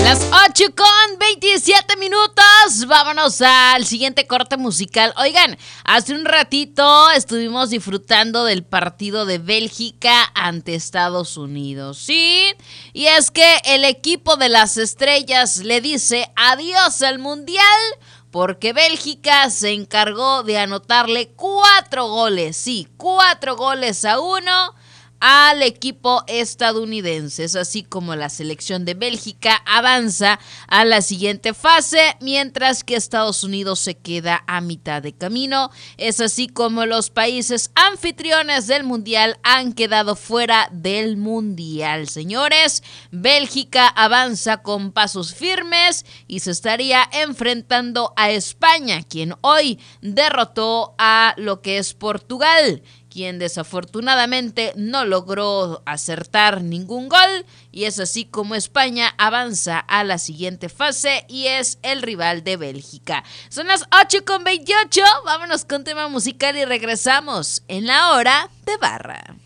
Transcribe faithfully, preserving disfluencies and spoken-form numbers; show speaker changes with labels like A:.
A: Las ocho con veintisiete minutos, vámonos al siguiente corte musical. Oigan, hace un ratito estuvimos disfrutando del partido de Bélgica ante Estados Unidos, ¿sí? Y es que el equipo de las estrellas le dice adiós al Mundial porque Bélgica se encargó de anotarle cuatro goles, sí, cuatro goles a uno al equipo estadounidense. Es así como la selección de Bélgica avanza a la siguiente fase, mientras que Estados Unidos se queda a mitad de camino. Es así como los países anfitriones del Mundial han quedado fuera del Mundial. Señores, Bélgica avanza con pasos firmes y se estaría enfrentando a España, quien hoy derrotó a lo que es Portugal, quien desafortunadamente no logró acertar ningún gol, y es así como España avanza a la siguiente fase y es el rival de Bélgica. Son las ocho con veintiocho, vámonos con tema musical y regresamos en la hora de barra.